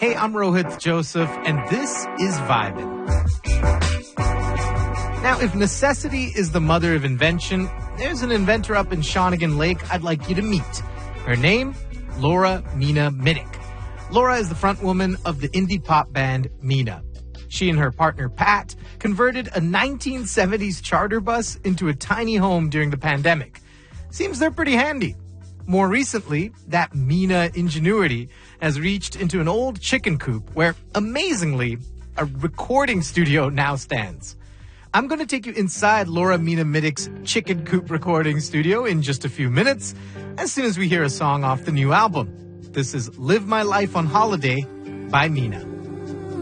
Hey, I'm Rohit Joseph, and this is Vibin'. Now, if necessity is the mother of invention, there's an inventor up in Shawnigan Lake I'd like you to meet. Her name, Laura Mina Minnick. Laura is the frontwoman of the indie pop band Mina. She and her partner, Pat, converted a 1970s charter bus into a tiny home during the pandemic. Seems they're pretty handy. More recently, that Mina ingenuity has reached into an old chicken coop where, amazingly, a recording studio now stands. I'm going to take you inside Laura Mina Minnick's chicken coop recording studio in just a few minutes, as soon as we hear a song off the new album. This is Live My Life on Holiday by Mina.